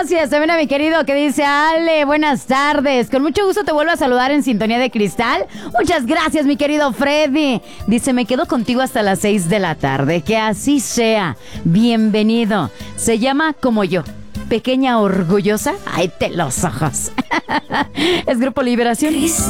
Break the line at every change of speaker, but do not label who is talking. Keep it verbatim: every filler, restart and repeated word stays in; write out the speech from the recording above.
gracias. También a mi querido que dice, Ale, buenas tardes. Con mucho gusto te vuelvo a saludar en Sintonía de Cristal. Muchas gracias, mi querido Freddy. Dice, me quedo contigo hasta las seis de la tarde. Que así sea. Bienvenido. Se llama Como Yo. Pequeña orgullosa. Ay, te los ojos. Es Grupo Liberación.